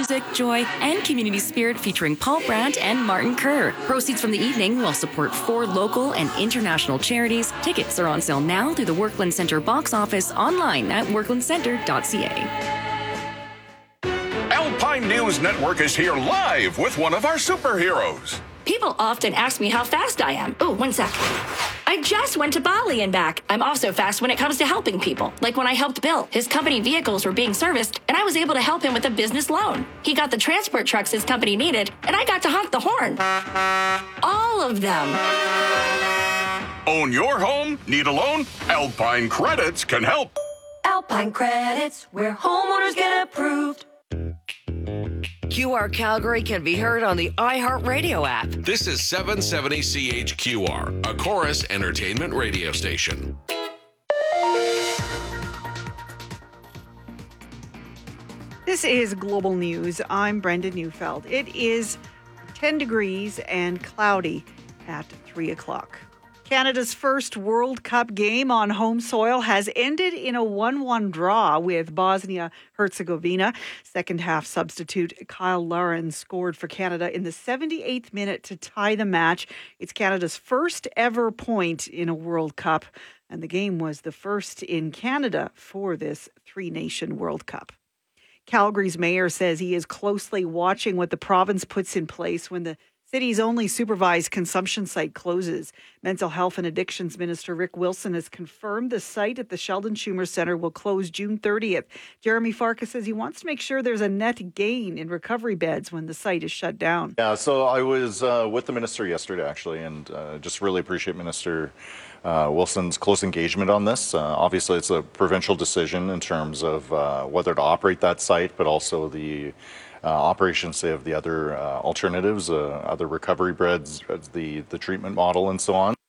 music, joy, and community spirit featuring Paul Brandt and Martin Kerr. Proceeds from the evening will support 4 local and international charities. Tickets are on sale now through the Workland Centre box office online at worklandcentre.ca. Alpine News Network is here live with one of our superheroes. People often ask me how fast I am. Oh, one sec. I just went to Bali and back. I'm also fast when it comes to helping people. Like when I helped Bill. His company vehicles were being serviced, and I was able to help him with a business loan. He got the transport trucks his company needed, and I got to honk the horn. All of them. Own your home? Need a loan? Alpine Credits can help. Alpine Credits, where homeowners get approved. QR Calgary can be heard on the iHeartRadio app. This is 770 CHQR, a Chorus Entertainment radio station. This is Global News. I'm Brenda Neufeld. It is 10 degrees and cloudy at 3 o'clock. Canada's first World Cup game on home soil has ended in a 1-1 draw with Bosnia-Herzegovina. Second half substitute Kyle Larin scored for Canada in the 78th minute to tie the match. It's Canada's first ever point in a World Cup, and the game was the first in Canada for this 3-nation World Cup. Calgary's mayor says he is closely watching what the province puts in place when the city's only supervised consumption site closes. Mental Health and Addictions Minister Rick Wilson has confirmed the site at the Sheldon Schumer Centre will close June 30th. Jeremy Farkas says he wants to make sure there's a net gain in recovery beds when the site is shut down. Yeah, so I was with the minister yesterday, actually, and just really appreciate Minister Wilson's close engagement on this. Obviously, it's a provincial decision in terms of whether to operate that site, but also the operations, say, of the other alternatives, other recovery beds, the treatment model, and so on.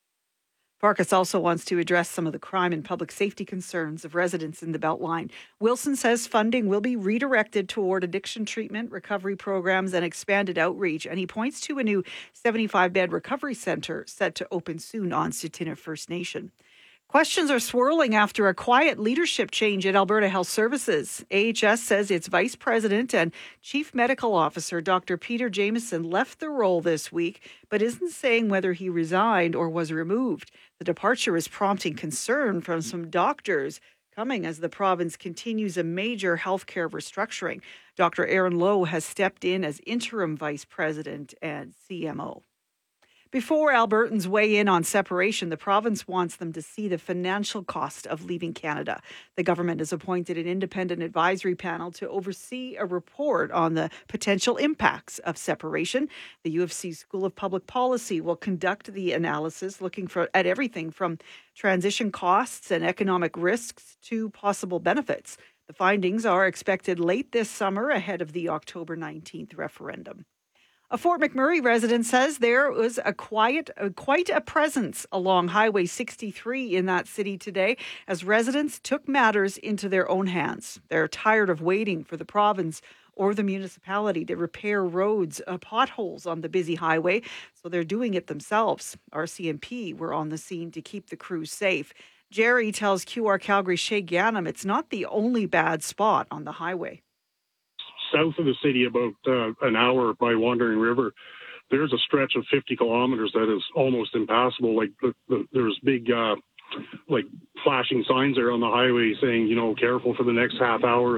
Farkas also wants to address some of the crime and public safety concerns of residents in the Beltline. Wilson says funding will be redirected toward addiction treatment, recovery programs, and expanded outreach. And he points to a new 75-bed recovery centre set to open soon on Tsuut'ina First Nation. Questions are swirling after a quiet leadership change at Alberta Health Services. AHS says its Vice President and Chief Medical Officer, Dr. Peter Jamieson, left the role this week, but isn't saying whether he resigned or was removed. The departure is prompting concern from some doctors, coming as the province continues a major healthcare restructuring. Dr. Aaron Lowe has stepped in as interim Vice President and CMO. Before Albertans weigh in on separation, the province wants them to see the financial cost of leaving Canada. The government has appointed an independent advisory panel to oversee a report on the potential impacts of separation. The U of C School of Public Policy will conduct the analysis, looking at everything from transition costs and economic risks to possible benefits. The findings are expected late this summer ahead of the October 19th referendum. A Fort McMurray resident says there was quite a presence along Highway 63 in that city today as residents took matters into their own hands. They're tired of waiting for the province or the municipality to repair roads, potholes on the busy highway, so they're doing it themselves. RCMP were on the scene to keep the crews safe. Jerry tells QR Calgary Shay Ganem it's not the only bad spot on the highway. South of the city, about an hour by Wandering River, there's a stretch of 50 kilometers that is almost impassable. Like there's big, like flashing signs there on the highway saying, careful for the next half hour.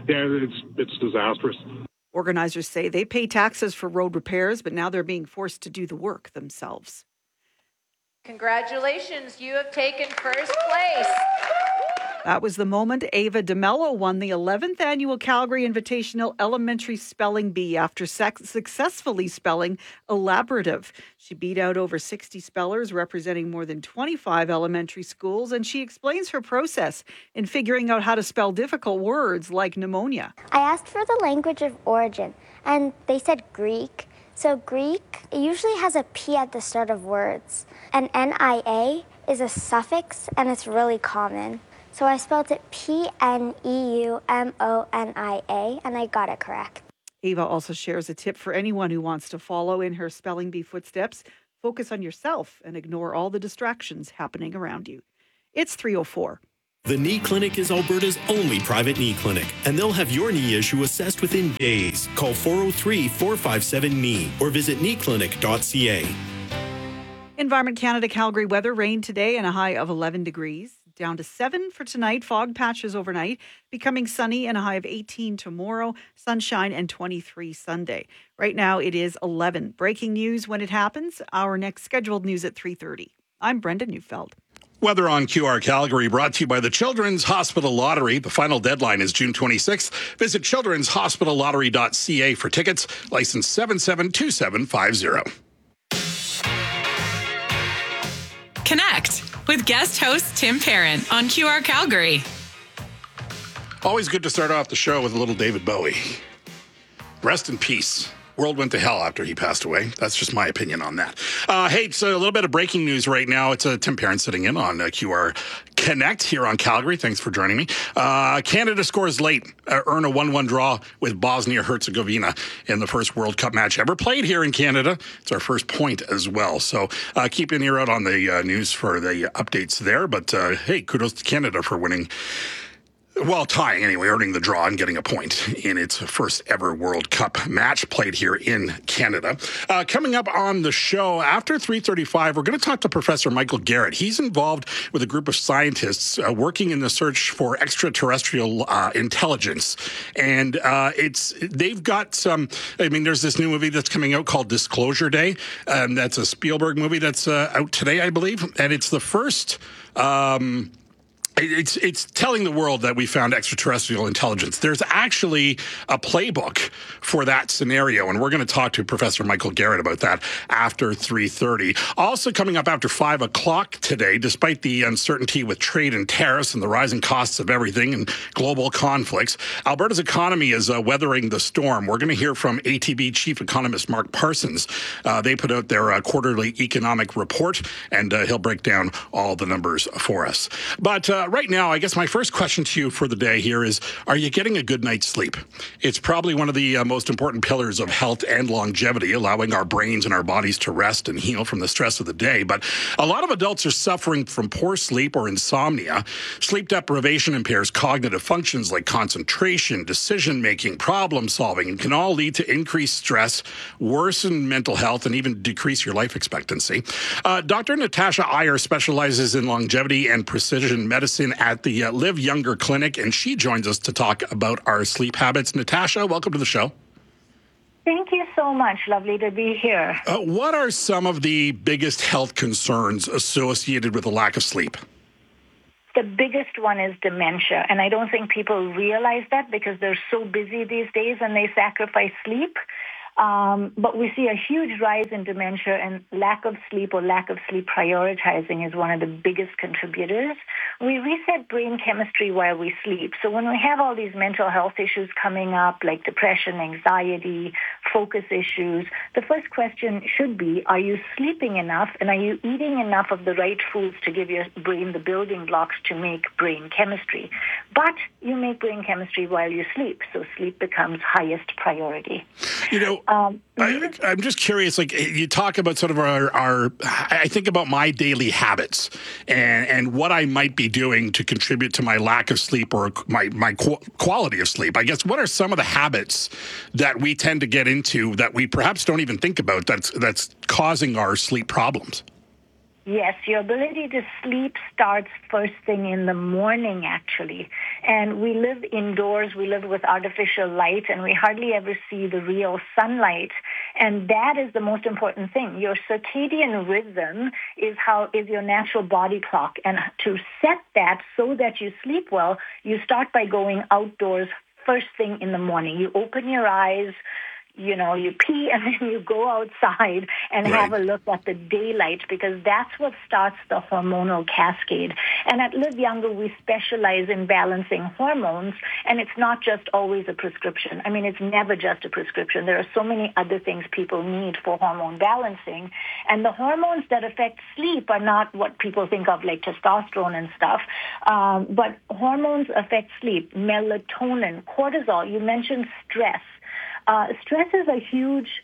It's disastrous. Organizers say they pay taxes for road repairs, but now they're being forced to do the work themselves. Congratulations, you have taken first place. That was the moment Ava DeMello won the 11th annual Calgary Invitational Elementary Spelling Bee after successfully spelling elaborative. She beat out over 60 spellers representing more than 25 elementary schools, and she explains her process in figuring out how to spell difficult words like pneumonia. I asked for the language of origin, and they said Greek. So Greek, it usually has a P at the start of words, and NIA is a suffix, and it's really common. So I spelled it Pneumonia, and I got it correct. Ava also shares a tip for anyone who wants to follow in her spelling bee footsteps. Focus on yourself and ignore all the distractions happening around you. It's 3:04. The Knee Clinic is Alberta's only private knee clinic, and they'll have your knee issue assessed within days. Call 403-457-KNEE or visit kneeclinic.ca. Environment Canada Calgary weather, rain today and a high of 11 degrees. Down to 7 for tonight, fog patches overnight, becoming sunny and a high of 18 tomorrow, sunshine and 23 Sunday. Right now it is 11. Breaking news when it happens. Our next scheduled news at 3:30. I'm Brenda Neufeld. Weather on QR Calgary brought to you by the Children's Hospital Lottery. The final deadline is June 26th. Visit childrenshospitallottery.ca for tickets. License 772750. Connect with guest host Tim Parent on QR Calgary. Always good to start off the show with a little David Bowie. Rest in peace. World went to hell after he passed away. That's just my opinion on that. Hey, it's a little bit of breaking news right now. It's Tim Parent sitting in on QR Connect here on Calgary. Thanks for joining me. Canada scores late, earn a 1-1 draw with Bosnia-Herzegovina in the first World Cup match ever played here in Canada. It's our first point as well. So keep an ear out on the news for the updates there. But hey, kudos to Canada for winning. Well, tying anyway, earning the draw and getting a point in its first ever World Cup match played here in Canada. Coming up on the show after 3:35, we're going to talk to Professor Michael Garrett. He's involved with a group of scientists working in the search for extraterrestrial intelligence. And they've got some, there's this new movie that's coming out called Disclosure Day. That's a Spielberg movie that's out today, I believe. And it's the first... It's telling the world that we found extraterrestrial intelligence. There's actually a playbook for that scenario, and we're going to talk to Professor Michael Garrett about that after 3:30. Also coming up after 5 o'clock today, despite the uncertainty with trade and tariffs and the rising costs of everything and global conflicts, Alberta's economy is weathering the storm. We're going to hear from ATB Chief Economist Mark Parsons. They put out their quarterly economic report, and he'll break down all the numbers for us. But right now, I guess my first question to you for the day here is, are you getting a good night's sleep? It's probably one of the most important pillars of health and longevity, allowing our brains and our bodies to rest and heal from the stress of the day. But a lot of adults are suffering from poor sleep or insomnia. Sleep deprivation impairs cognitive functions like concentration, decision-making, problem-solving, and can all lead to increased stress, worsen mental health, and even decrease your life expectancy. Dr. Natasha Iyer specializes in longevity and precision medicine at the Live Younger Clinic, and she joins us to talk about our sleep habits. Natasha, welcome to the show. Thank you so much. Lovely to be here. What are some of the biggest health concerns associated with a lack of sleep? The biggest one is dementia, and I don't think people realize that because they're so busy these days and they sacrifice sleep. But we see a huge rise in dementia, and lack of sleep or lack of sleep prioritizing is one of the biggest contributors. We reset brain chemistry while we sleep. So when we have all these mental health issues coming up, like depression, anxiety, focus issues, the first question should be, are you sleeping enough, and are you eating enough of the right foods to give your brain the building blocks to make brain chemistry? But you make brain chemistry while you sleep, so sleep becomes highest priority. You know, I'm just curious, like you talk about sort of our I think about my daily habits and what I might be doing to contribute to my lack of sleep or my quality of sleep. I guess, what are some of the habits that we tend to get into that we perhaps don't even think about that's causing our sleep problems? Yes, your ability to sleep starts first thing in the morning, actually. And we live indoors, we live with artificial light, and we hardly ever see the real sunlight. And that is the most important thing. Your circadian rhythm is your natural body clock. And to set that so that you sleep well, you start by going outdoors first thing in the morning. You open your eyes, you pee, and then you go outside and have a look at the daylight, because that's what starts the hormonal cascade. And at Live Younger, we specialize in balancing hormones, and it's not just always a prescription. I mean, it's never just a prescription. There are so many other things people need for hormone balancing. And the hormones that affect sleep are not what people think of, like testosterone and stuff, but hormones affect sleep. Melatonin, cortisol, you mentioned stress. Stress is a huge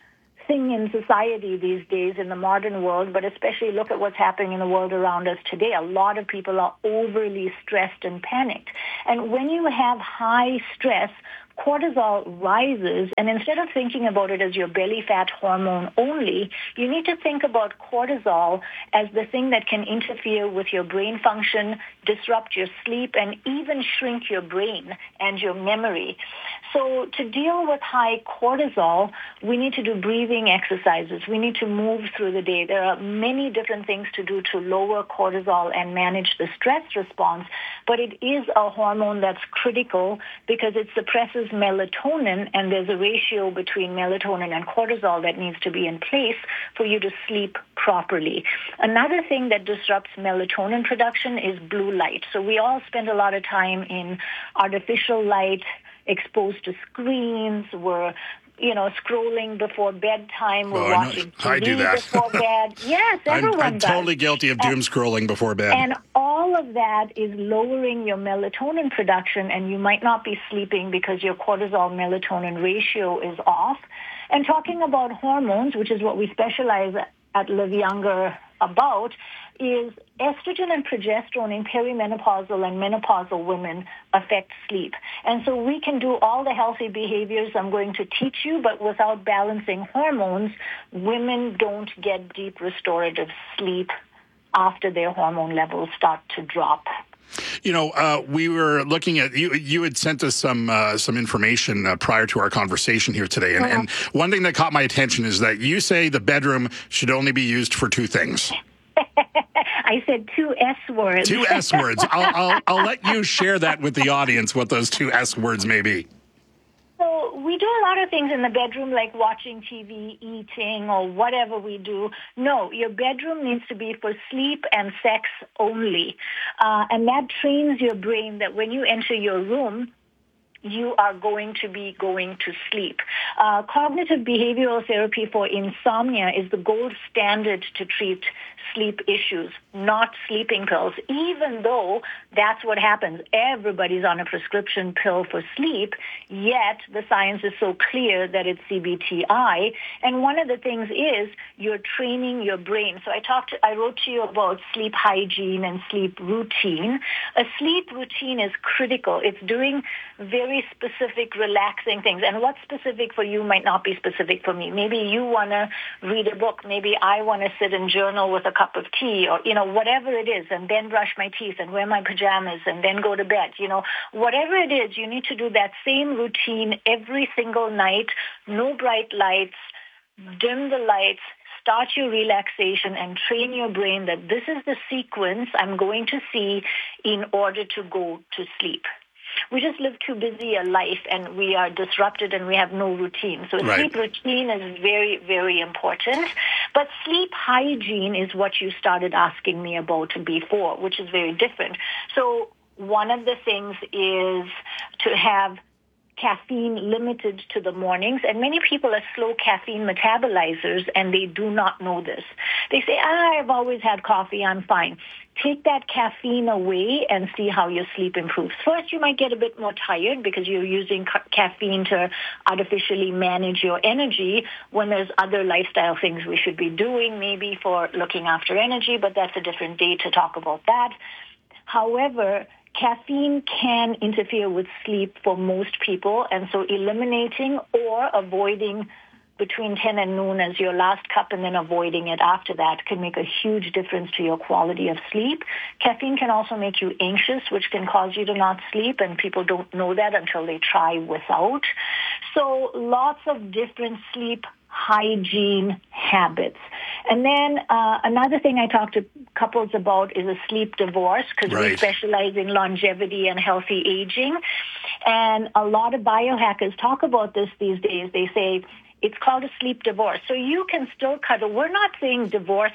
thing in society these days in the modern world, but especially look at what's happening in the world around us today. A lot of people are overly stressed and panicked. And when you have high stress, cortisol rises, and instead of thinking about it as your belly fat hormone only, you need to think about cortisol as the thing that can interfere with your brain function, disrupt your sleep, and even shrink your brain and your memory. So to deal with high cortisol, we need to do breathing exercises. We need to move through the day. There are many different things to do to lower cortisol and manage the stress response, but it is a hormone that's critical because it suppresses melatonin, and there's a ratio between melatonin and cortisol that needs to be in place for you to sleep properly. Another thing that disrupts melatonin production is blue light. So we all spend a lot of time in artificial light, exposed to screens. We're scrolling before bedtime. We're watching TV I do that. before bed. Yes, everyone I'm does. totally guilty of doom scrolling before bed. And all of that is lowering your melatonin production, and you might not be sleeping because your cortisol-melatonin ratio is off. And talking about hormones, which is what we specialize at Live Younger about, is estrogen and progesterone in perimenopausal and menopausal women affect sleep. And so we can do all the healthy behaviors I'm going to teach you, but without balancing hormones, women don't get deep restorative sleep after their hormone levels start to drop. We were looking at you had sent us some information prior to our conversation here today, and one thing that caught my attention is that you say the bedroom should only be used for two things. I said two S words. Two S words. I'll let you share that with the audience, what those two S words may be. So we do a lot of things in the bedroom, like watching TV, eating, or whatever we do. No, your bedroom needs to be for sleep and sex only. And that trains your brain that when you enter your room, you are going to be going to sleep. Cognitive behavioral therapy for insomnia is the gold standard to treat sleep issues, not sleeping pills, even though that's what happens. Everybody's on a prescription pill for sleep, yet the science is so clear that it's CBTI. And one of the things is you're training your brain. So I wrote to you about sleep hygiene and sleep routine. A sleep routine is critical. It's doing very specific, relaxing things. And what's specific for you might not be specific for me. Maybe you want to read a book. Maybe I want to sit and journal with a cup of tea, or, whatever it is, and then brush my teeth and wear my pajamas and then go to bed. Whatever it is, you need to do that same routine every single night. No bright lights, dim the lights, start your relaxation and train your brain that this is the sequence I'm going to see in order to go to sleep. We just live too busy a life, and we are disrupted, and we have no routine. So Right. Sleep routine is very, very important. But sleep hygiene is what you started asking me about before, which is very different. So one of the things is to have caffeine limited to the mornings, and many people are slow caffeine metabolizers, and they do not know this. They say, I've always had coffee, I'm fine. Take that caffeine away and see how your sleep improves. First, you might get a bit more tired because you're using caffeine to artificially manage your energy when there's other lifestyle things we should be doing, maybe for looking after energy, but that's a different day to talk about that. However, caffeine can interfere with sleep for most people, and so eliminating or avoiding between 10 and noon as your last cup and then avoiding it after that can make a huge difference to your quality of sleep. Caffeine can also make you anxious, which can cause you to not sleep, and people don't know that until they try without. So lots of different sleep hygiene habits. And then another thing I talk to couples about is a sleep divorce, because we specialize in longevity and healthy aging. And a lot of biohackers talk about this these days. They say it's called a sleep divorce. So you can still cuddle. We're not saying divorce,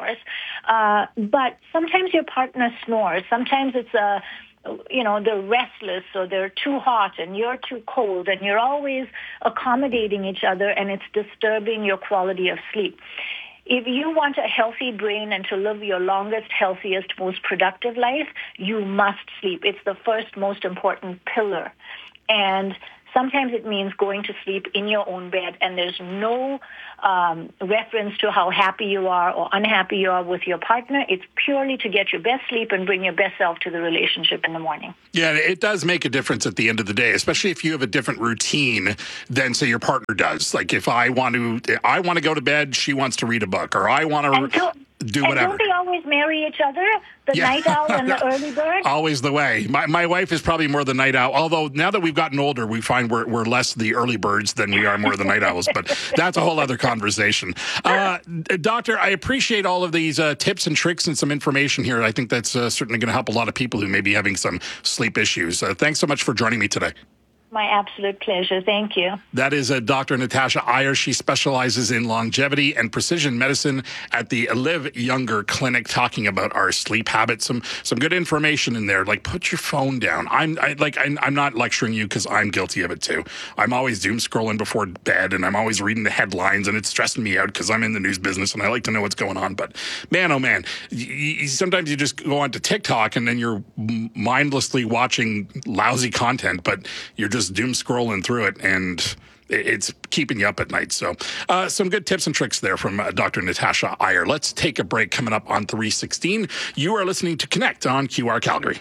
but sometimes your partner snores. Sometimes it's they're restless, or they're too hot and you're too cold, and you're always accommodating each other, and it's disturbing your quality of sleep. If you want a healthy brain and to live your longest, healthiest, most productive life, you must sleep. It's the first most important pillar. And Sometimes it means going to sleep in your own bed, and there's no reference to how happy you are or unhappy you are with your partner. It's purely to get your best sleep and bring your best self to the relationship in the morning. Yeah, it does make a difference at the end of the day, especially if you have a different routine than, say, your partner does. Like if I want to go to bed, she wants to read a book, or I want to do whatever. And don't they always marry each other? The night owl and the early bird? Always the way. My wife is probably more the night owl, although now that we've gotten older, we find we're less the early birds than we are more the night owls, but that's a whole other conversation. Doctor, I appreciate all of these tips and tricks and some information here. I think that's certainly going to help a lot of people who may be having some sleep issues. Thanks so much for joining me today. My absolute pleasure. Thank you. That is Dr. Natasha Iyer. She specializes in longevity and precision medicine at the Live Younger Clinic, talking about our sleep habits. Some good information in there. Like, put your phone down. I'm not lecturing you because I'm guilty of it too. I'm always doom scrolling before bed, and I'm always reading the headlines, and it's stressing me out because I'm in the news business and I like to know what's going on. But man, oh man, sometimes you just go onto TikTok and then you're mindlessly watching lousy content, but you're just doom scrolling through it, and it's keeping you up at night. So some good tips and tricks there from Dr. Natasha Iyer. Let's take a break. Coming up on 3:16. You are listening to Connect on QR Calgary.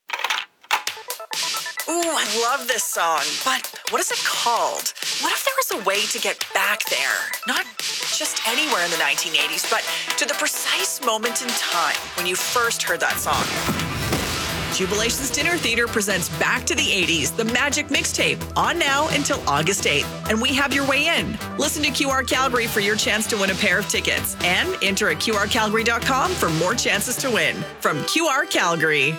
Ooh, I love this song, but what is it called? What if there was a way to get back there? Not just anywhere in the 1980s, but to the precise moment in time when you first heard that song. Jubilations Dinner Theater presents Back to the 80s, the Magic Mixtape, on now until August 8th. And we have your way in. Listen to QR Calgary for your chance to win a pair of tickets. And enter at qrcalgary.com for more chances to win. From QR Calgary.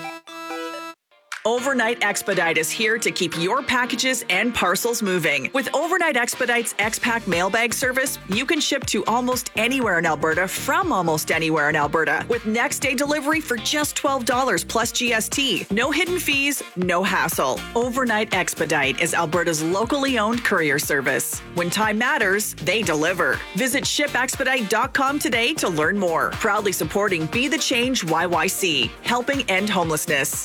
Overnight Expedite is here to keep your packages and parcels moving. With Overnight Expedite's X-Pack mailbag service, you can ship to almost anywhere in Alberta from almost anywhere in Alberta with next day delivery for just $12 plus GST. No hidden fees, no hassle. Overnight Expedite is Alberta's locally owned courier service. When time matters, they deliver. Visit shipexpedite.com today to learn more. Proudly supporting Be the Change YYC, helping end homelessness.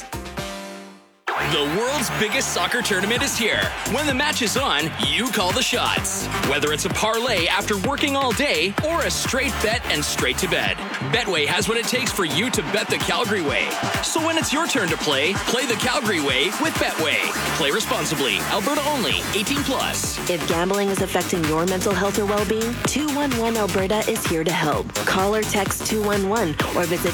The world's biggest soccer tournament is here. When the match is on, you call the shots. Whether it's a parlay after working all day or a straight bet and straight to bed, Betway has what it takes for you to bet the Calgary way. So when it's your turn to play the Calgary way with Betway. Play responsibly. Alberta only. 18 plus. If gambling is affecting your mental health or well-being, 211 Alberta is here to help. Call or text 211 or visit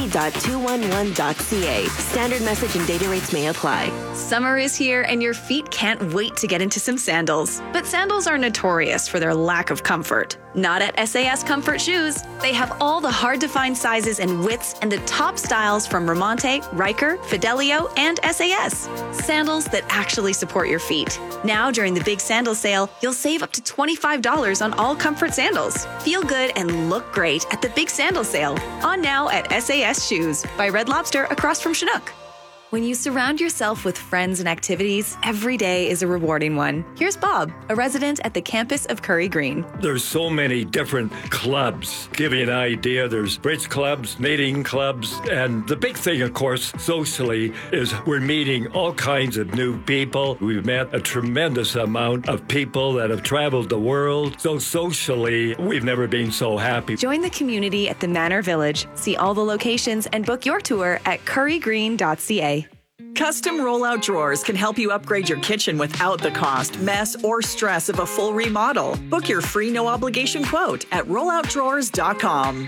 ab.211.ca. Standard message and data rates may apply. Summer is here and your feet can't wait to get into some sandals. But sandals are notorious for their lack of comfort. Not at SAS Comfort Shoes. They have all the hard-to-find sizes and widths and the top styles from Ramonte, Riker, Fidelio, and SAS. Sandals that actually support your feet. Now, during the big sandal sale, you'll save up to $25 on all comfort sandals. Feel good and look great at the big sandal sale. On now at SAS Shoes by Red Lobster across from Chinook. When you surround yourself with friends and activities, every day is a rewarding one. Here's Bob, a resident at the campus of Curry Green. There's so many different clubs. Give you an idea, there's bridge clubs, knitting clubs, and the big thing, of course, socially, is we're meeting all kinds of new people. We've met a tremendous amount of people that have traveled the world. So socially, we've never been so happy. Join the community at the Manor Village. See all the locations and book your tour at currygreen.ca. Custom rollout drawers can help you upgrade your kitchen without the cost, mess, or stress of a full remodel. Book your free no-obligation quote at rolloutdrawers.com.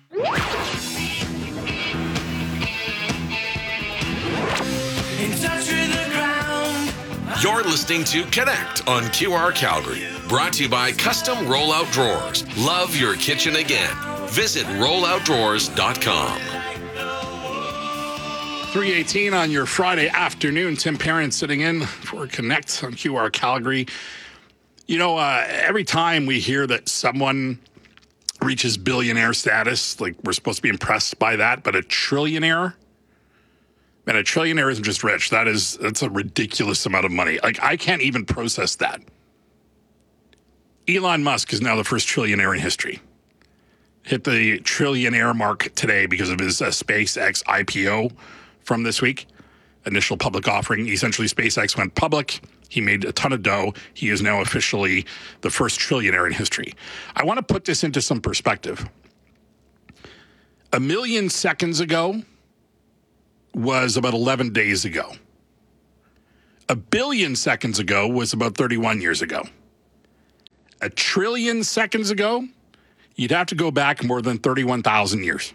You're listening to Connect on QR Calgary. Brought to you by Custom Rollout Drawers. Love your kitchen again. Visit rolloutdrawers.com. 3:18 on your Friday afternoon. Tim Parent sitting in for Connect on QR Calgary. You know, every time we hear that someone reaches billionaire status, like we're supposed to be impressed by that, but a trillionaire? Man, a trillionaire isn't just rich. That's a ridiculous amount of money. Like, I can't even process that. Elon Musk is now the first trillionaire in history. Hit the trillionaire mark today because of his SpaceX IPO from this week. Initial public offering. Essentially, SpaceX went public He made a ton of dough. He is now officially the first trillionaire in history. I want to put this into some perspective. 1 million seconds ago was about 11 days ago. 1 billion seconds ago was about 31 years ago. 1 trillion seconds ago, you'd have to go back more than 31,000 years.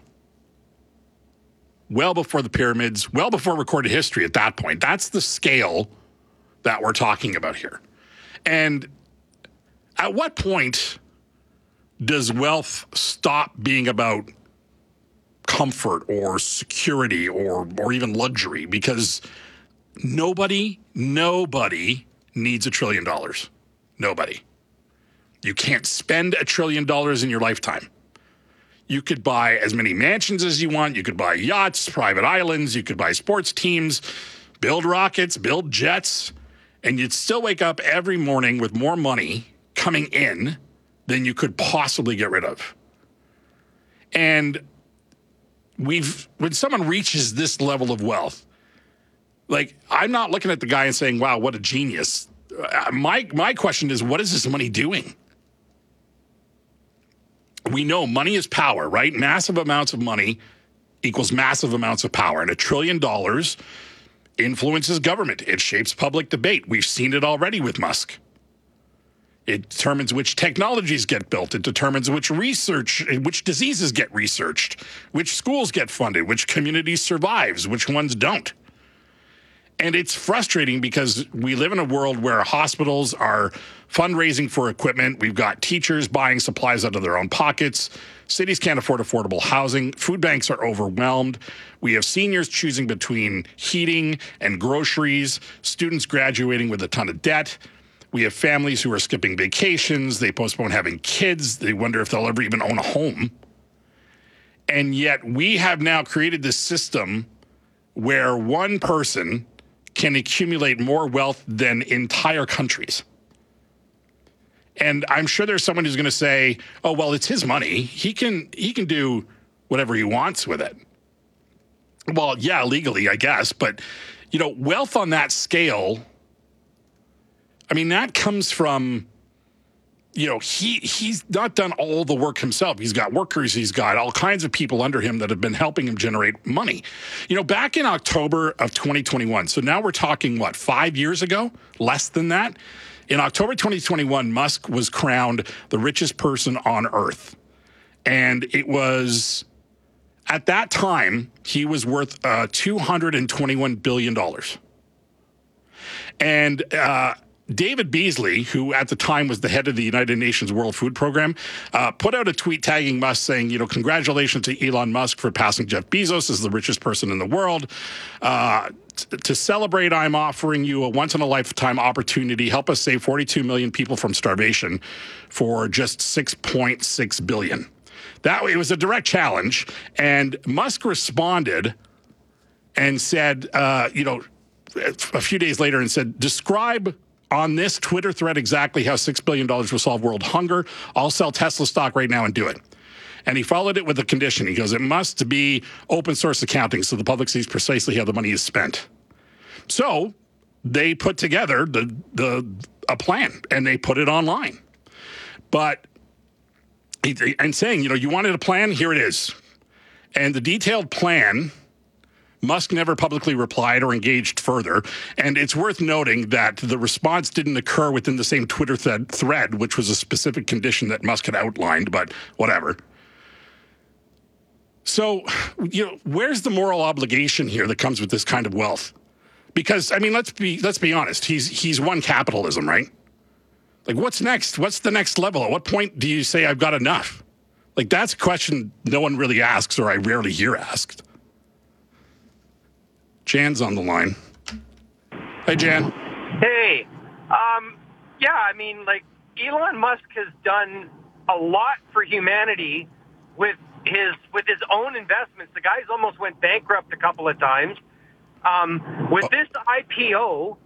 Well before the pyramids, well before recorded history at that point. That's the scale that we're talking about here. And at what point does wealth stop being about comfort or security or even luxury? Because nobody needs $1 trillion. Nobody. You can't spend $1 trillion in your lifetime. You could buy as many mansions as you want. You could buy yachts, private islands. You could buy sports teams, build rockets, build jets, and you'd still wake up every morning with more money coming in than you could possibly get rid of. And when someone reaches this level of wealth, like, I'm not looking at the guy and saying, wow, what a genius. My question is, what is this money doing? We know money is power, right? Massive amounts of money equals massive amounts of power. And $1 trillion influences government. It shapes public debate. We've seen it already with Musk. It determines which technologies get built. It determines which diseases get researched, which schools get funded, which communities survives, which ones don't. And it's frustrating because we live in a world where hospitals are fundraising for equipment. We've got teachers buying supplies out of their own pockets. Cities can't afford affordable housing. Food banks are overwhelmed. We have seniors choosing between heating and groceries, students graduating with a ton of debt. We have families who are skipping vacations. They postpone having kids. They wonder if they'll ever even own a home. And yet we have now created this system where one person can accumulate more wealth than entire countries. And I'm sure there's someone who's going to say, oh, well, it's his money. He can do whatever he wants with it. Well, yeah, legally, I guess. But, wealth on that scale, I mean, that comes from, he's not done all the work himself. He's got workers. He's got all kinds of people under him that have been helping him generate money. Back in October of 2021, so now we're talking, 5 years ago? Less than that? In October 2021, Musk was crowned the richest person on Earth. And it was, at that time, he was worth $221 billion. And David Beasley, who at the time was the head of the United Nations World Food Program, put out a tweet tagging Musk saying, congratulations to Elon Musk for passing Jeff Bezos as the richest person in the world. To celebrate, I'm offering you a once-in-a-lifetime opportunity. Help us save 42 million people from starvation for just $6.6 billion. It was a direct challenge, and Musk responded and said, a few days later and said, describe on this Twitter thread exactly how $6 billion will solve world hunger. I'll sell Tesla stock right now and do it. And he followed it with a condition. He goes, it must be open source accounting so the public sees precisely how the money is spent. So they put together a plan and they put it online. And saying, you wanted a plan? Here it is. And the detailed plan, Musk never publicly replied or engaged further. And it's worth noting that the response didn't occur within the same Twitter thread, which was a specific condition that Musk had outlined, but whatever. So, where's the moral obligation here that comes with this kind of wealth? Because, I mean, let's be honest. He's won capitalism, right? Like, what's next? What's the next level? At what point do you say I've got enough? Like, that's a question no one really asks, or I rarely hear asked. Jan's on the line. Hey, Jan. Hey. Elon Musk has done a lot for humanity with his own investments. The guy's almost went bankrupt a couple of times. With this IPO,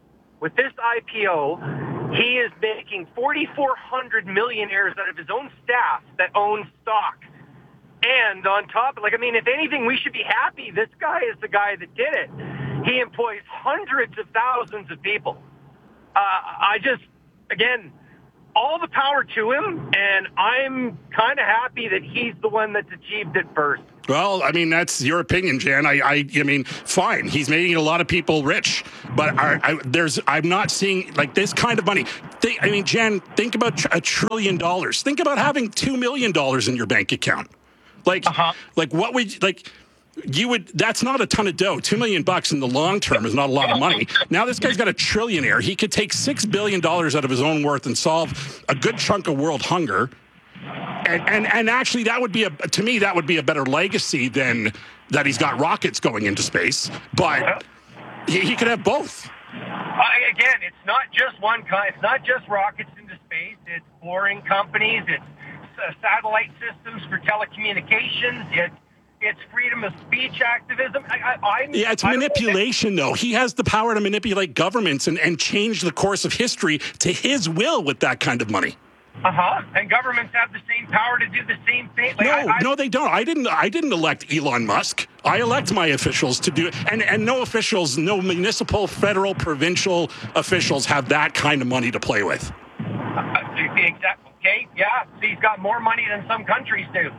he is making 4,400 millionaires out of his own staff that own stock. And on top, if anything, we should be happy. This guy is the guy that did it. He employs hundreds of thousands of people. I just, again, all the power to him, and I'm kind of happy that he's the one that's achieved it first. Well, I mean, that's your opinion, Jan. I mean, fine. He's making a lot of people rich, but I'm not seeing like this kind of money. Jan, think about $1 trillion. Think about having $2 million in your bank account. Like what would you would? That's not a ton of dough. $2 million in the long term is not a lot of money. Now this guy's got a trillionaire. He could take $6 billion out of his own worth and solve a good chunk of world hunger. And actually, that would be to me that would be a better legacy than that he's got rockets going into space. But he could have both. Again, it's not just one kind. It's not just rockets into space. It's boring companies. It's satellite systems for telecommunications. It's freedom of speech activism. It's manipulation, though. He has the power to manipulate governments and change the course of history to his will with that kind of money. And governments have the same power to do the same thing. No, they don't. I didn't elect Elon Musk. I elect my officials to do it. And no officials, no municipal, federal, provincial officials have that kind of money to play with. Exactly. Okay. Yeah. So he's got more money than some countries do.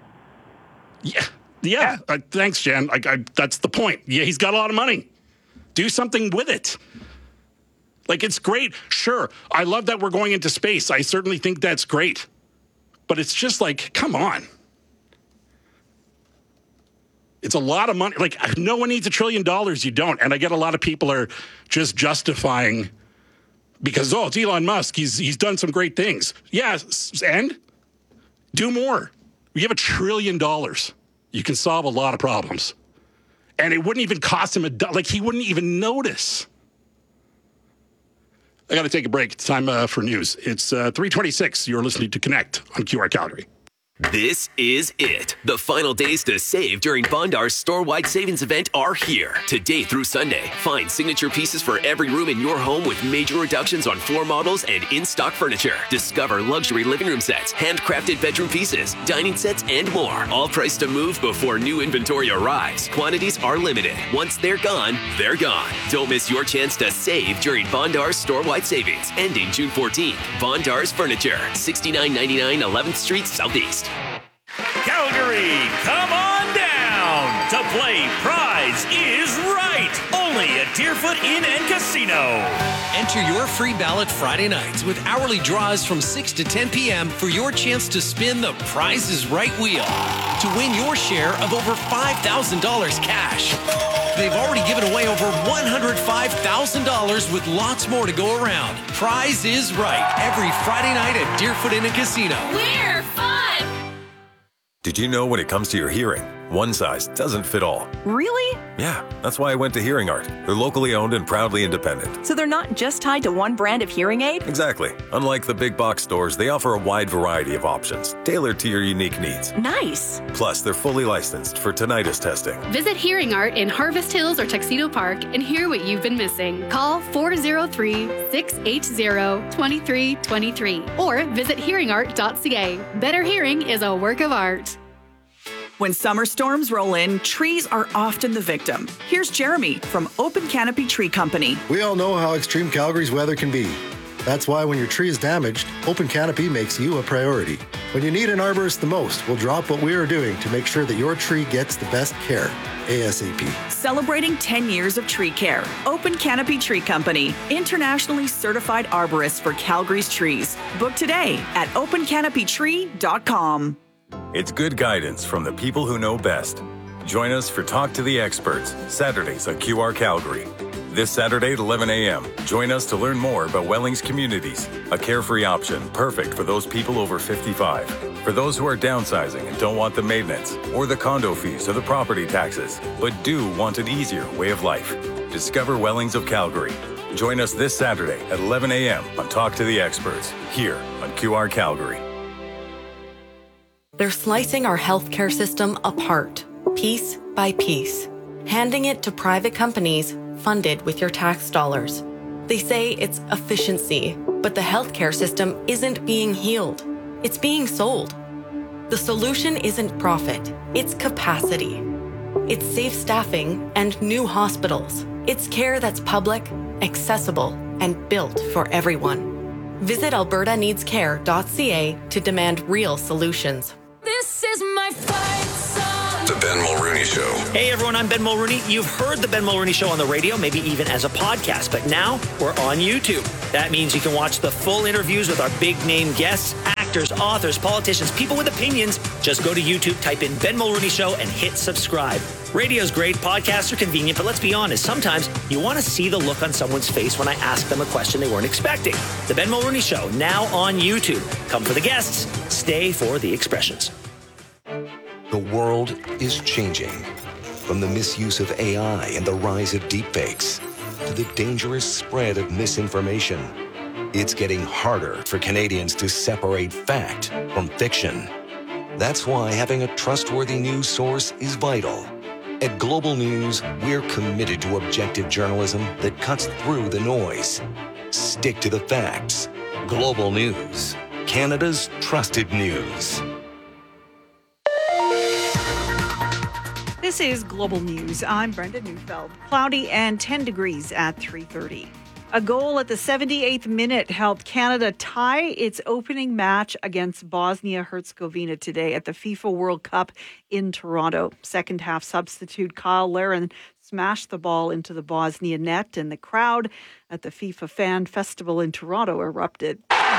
Yeah. Thanks, Jan. That's the point. Yeah, he's got a lot of money. Do something with it. Like, it's great. Sure, I love that we're going into space. I certainly think that's great. But it's just like, come on. It's a lot of money. Like, no one needs $1 trillion. You don't. And I get a lot of people are just justifying because, it's Elon Musk. He's done some great things. Yes, and do more. We have $1 trillion. You can solve a lot of problems. And it wouldn't even cost him he wouldn't even notice. I got to take a break. It's time for news. It's 3:26. You're listening to Connect on QR Calgary. This is it. The final days to save during Bondar's store-wide savings event are here. Today through Sunday, find signature pieces for every room in your home with major reductions on floor models and in-stock furniture. Discover luxury living room sets, handcrafted bedroom pieces, dining sets, and more. All priced to move before new inventory arrives. Quantities are limited. Once they're gone, they're gone. Don't miss your chance to save during Bondar's store-wide savings, ending June 14th. Bondar's Furniture, 6999 11th Street Southeast. Calgary, come on down to play Prize is Right, only at Deerfoot Inn and Casino. Enter your free ballot Friday nights with hourly draws from 6 to 10 p.m. for your chance to spin the Prize is Right wheel to win your share of over $5,000 cash. They've already given away over $105,000 with lots more to go around. Prize is Right, every Friday night at Deerfoot Inn and Casino. We're fun! Did you know when it comes to your hearing, one size doesn't fit all? Really? Yeah, that's why I went to Hearing Art. They're locally owned and proudly independent. So they're not just tied to one brand of hearing aid? Exactly. Unlike the big box stores, they offer a wide variety of options, tailored to your unique needs. Nice. Plus, they're fully licensed for tinnitus testing. Visit Hearing Art in Harvest Hills or Tuxedo Park and hear what you've been missing. Call 403-680-2323 or visit hearingart.ca. Better hearing is a work of art. When summer storms roll in, trees are often the victim. Here's Jeremy from Open Canopy Tree Company. We all know how extreme Calgary's weather can be. That's why when your tree is damaged, Open Canopy makes you a priority. When you need an arborist the most, we'll drop what we are doing to make sure that your tree gets the best care, ASAP. Celebrating 10 years of tree care. Open Canopy Tree Company, internationally certified arborists for Calgary's trees. Book today at opencanopytree.com. It's good guidance from the people who know best. Join us for Talk to the Experts, Saturdays on QR Calgary. This Saturday at 11 a.m., join us to learn more about Wellings Communities, a carefree option perfect for those people over 55. For those who are downsizing and don't want the maintenance, or the condo fees or the property taxes, but do want an easier way of life. Discover Wellings of Calgary. Join us this Saturday at 11 a.m. on Talk to the Experts, here on QR Calgary. They're slicing our healthcare system apart, piece by piece, handing it to private companies funded with your tax dollars. They say it's efficiency, but the healthcare system isn't being healed. It's being sold. The solution isn't profit, it's capacity. It's safe staffing and new hospitals. It's care that's public, accessible, and built for everyone. Visit albertaneedscare.ca to demand real solutions. This is my fight song. The Ben Mulrooney Show. Hey everyone, I'm Ben Mulrooney. You've heard the Ben Mulrooney Show on the radio, maybe even as a podcast, but now we're on YouTube. That means you can watch the full interviews with our big name guests, actors, authors, politicians, people with opinions. Just go to YouTube, type in Ben Mulrooney Show and hit subscribe. Radio's great, podcasts are convenient, but let's be honest, sometimes you want to see the look on someone's face when I ask them a question they weren't expecting. The Ben Mulrooney Show, now on YouTube. Come for the guests, stay for the expressions. The world is changing. From the misuse of AI and the rise of deepfakes to the dangerous spread of misinformation, it's getting harder for Canadians to separate fact from fiction. That's why having a trustworthy news source is vital. At Global News, we're committed to objective journalism that cuts through the noise. Stick to the facts. Global News, Canada's trusted news. This is Global News. I'm Brenda Neufeld. Cloudy and 10 degrees at 3:30. A goal at the 78th minute helped Canada tie its opening match against Bosnia-Herzegovina today at the FIFA World Cup in Toronto. Second half substitute Kyle Larin smashed the ball into the Bosnia net, and the crowd at the FIFA Fan Festival in Toronto erupted.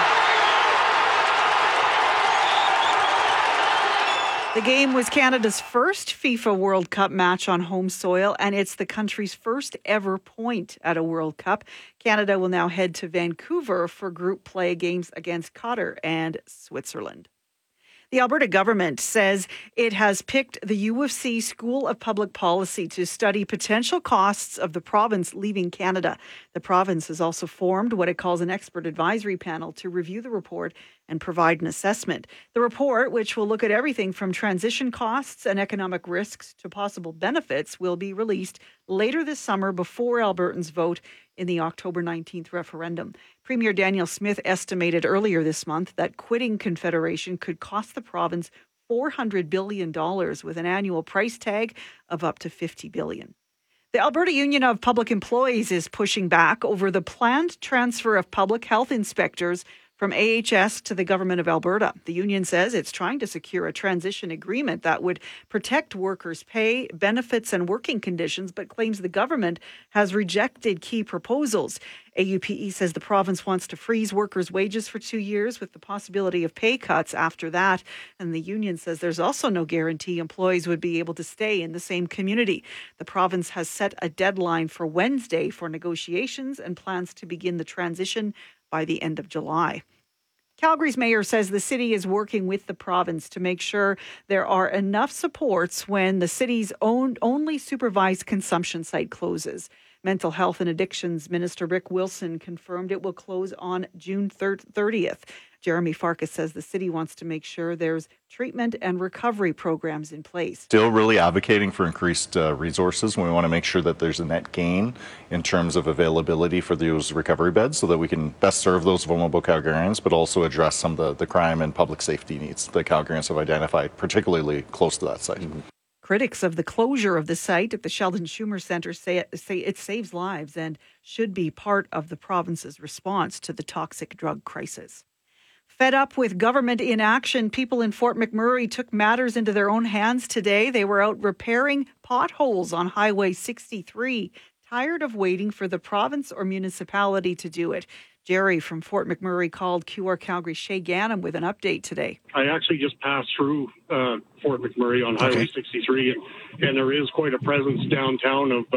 The game was Canada's first FIFA World Cup match on home soil, and it's the country's first ever point at a World Cup. Canada will now head to Vancouver for group play games against Qatar and Switzerland. The Alberta government says it has picked the U of C School of Public Policy to study potential costs of the province leaving Canada. The province has also formed what it calls an expert advisory panel to review the report and provide an assessment. The report, which will look at everything from transition costs and economic risks to possible benefits, will be released later this summer before Albertans vote in the October 19th referendum. Premier Daniel Smith estimated earlier this month that quitting Confederation could cost the province $400 billion with an annual price tag of up to $50 billion. The Alberta Union of Public Employees is pushing back over the planned transfer of public health inspectors from AHS to the Government of Alberta. The union says it's trying to secure a transition agreement that would protect workers' pay, benefits, and working conditions, but claims the government has rejected key proposals. AUPE says the province wants to freeze workers' wages for 2 years with the possibility of pay cuts after that. And the union says there's also no guarantee employees would be able to stay in the same community. The province has set a deadline for Wednesday for negotiations and plans to begin the transition by the end of July. Calgary's mayor says the city is working with the province to make sure there are enough supports when the city's only supervised consumption site closes. Mental Health and Addictions Minister Rick Wilson confirmed it will close on June 30th. Jeremy Farkas says the city wants to make sure there's treatment and recovery programs in place. Still really advocating for increased resources. We want to make sure that there's a net gain in terms of availability for those recovery beds so that we can best serve those vulnerable Calgarians, but also address some of the crime and public safety needs that Calgarians have identified, particularly close to that site. Mm-hmm. Critics of the closure of the site at the Sheldon Schumer Centre say it saves lives and should be part of the province's response to the toxic drug crisis. Fed up with government inaction, people in Fort McMurray took matters into their own hands today. They were out repairing potholes on Highway 63, tired of waiting for the province or municipality to do it. Jerry from Fort McMurray called QR Calgary's Shay Ganem with an update today. I actually just passed through Fort McMurray on Highway 63, and there is quite a presence downtown of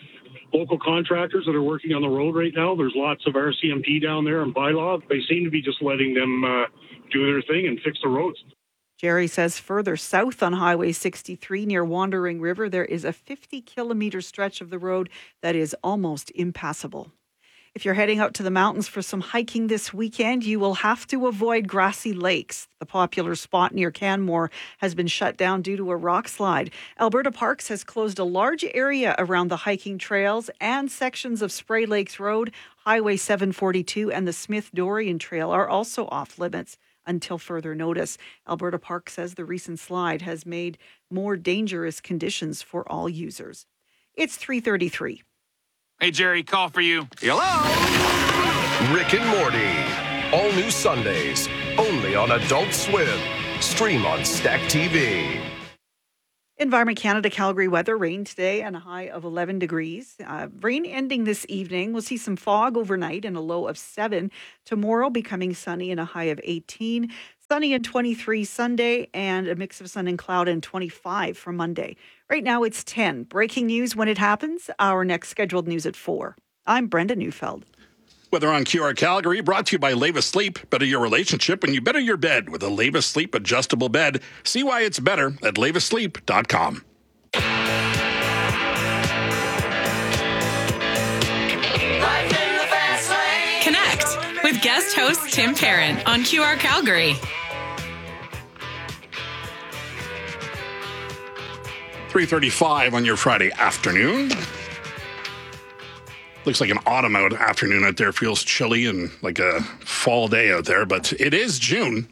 local contractors that are working on the road right now. There's lots of RCMP down there and bylaw. They seem to be just letting them do their thing and fix the roads. Jerry says further south on Highway 63 near Wandering River, there is a 50-kilometer stretch of the road that is almost impassable. If you're heading out to the mountains for some hiking this weekend, you will have to avoid Grassy Lakes. The popular spot near Canmore has been shut down due to a rock slide. Alberta Parks has closed a large area around the hiking trails and sections of Spray Lakes Road, Highway 742 and the Smith-Dorian Trail are also off limits until further notice. Alberta Park says the recent slide has made more dangerous conditions for all users. It's 3:33. Hey, Jerry, call for you. Hello? Rick and Morty. All new Sundays. Only on Adult Swim. Stream on Stack TV. Environment Canada Calgary weather, rain today and a high of 11 degrees. Rain ending this evening. We'll see some fog overnight and a low of 7. Tomorrow becoming sunny and a high of 18. Sunny and 23 Sunday and a mix of sun and cloud and 25 for Monday. Right now it's 10. Breaking news when it happens. Our next scheduled news at 4. I'm Brenda Neufeld. Weather on QR Calgary, brought to you by Leva Sleep. Better your relationship and you better your bed with a Leva Sleep adjustable bed. See why it's better at levasleep.com. Connect with guest host Tim Parent on QR Calgary. 3:35 on your Friday afternoon. Looks like an autumn afternoon out there. Feels chilly and like a fall day out there, but it is June.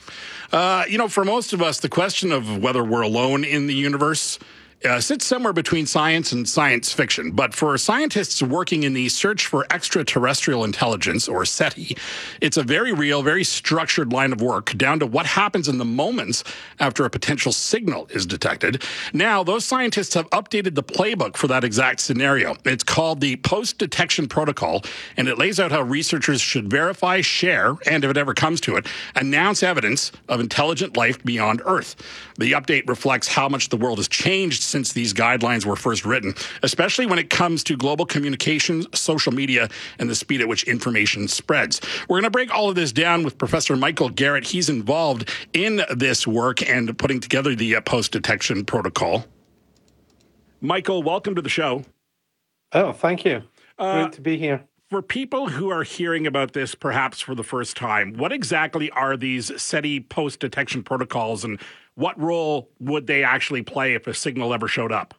For most of us, the question of whether we're alone in the universe sits somewhere between science and science fiction. But for scientists working in the Search for Extraterrestrial Intelligence, or SETI, it's a very real, very structured line of work, down to what happens in the moments after a potential signal is detected. Now, those scientists have updated the playbook for that exact scenario. It's called the Post-Detection Protocol, and it lays out how researchers should verify, share, and if it ever comes to it, announce evidence of intelligent life beyond Earth. The update reflects how much the world has changed since these guidelines were first written, especially when it comes to global communications, social media, and the speed at which information spreads. We're going to break all of this down with Professor Michael Garrett. He's involved in this work and putting together the post-detection protocol. Michael, welcome to the show. Oh, thank you. Great to be here. For people who are hearing about this perhaps for the first time, what exactly are these SETI post-detection protocols, and what role would they actually play if a signal ever showed up?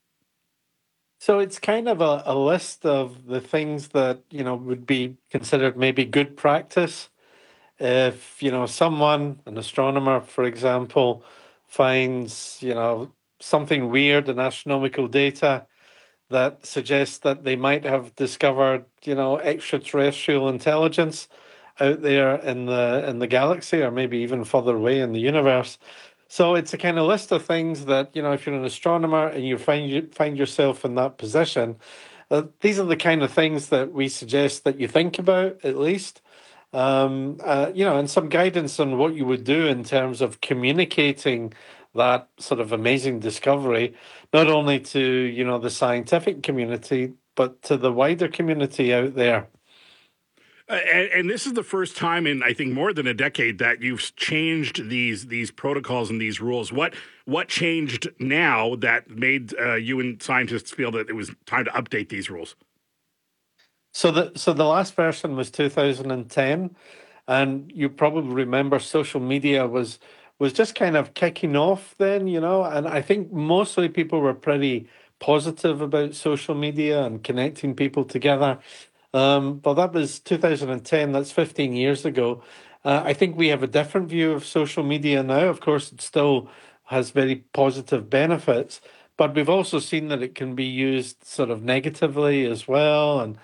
So it's kind of a list of the things that, would be considered maybe good practice. If, someone, an astronomer, for example, finds, something weird in astronomical data that suggests that they might have discovered, extraterrestrial intelligence out there in the galaxy, or maybe even further away in the universe. So it's a kind of list of things that, if you're an astronomer and you find yourself in that position, these are the kind of things that we suggest that you think about, at least. And some guidance on what you would do in terms of communicating that sort of amazing discovery, not only to, the scientific community, but to the wider community out there. And this is the first time in, I think, more than a decade that you've changed these protocols and these rules. What changed now that made you and scientists feel that it was time to update these rules? So the last version was 2010, and you probably remember social media was just kind of kicking off then, and I think mostly people were pretty positive about social media and connecting people together. But that was 2010, that's 15 years ago. I think we have a different view of social media now. Of course, it still has very positive benefits, but we've also seen that it can be used sort of negatively as well. And,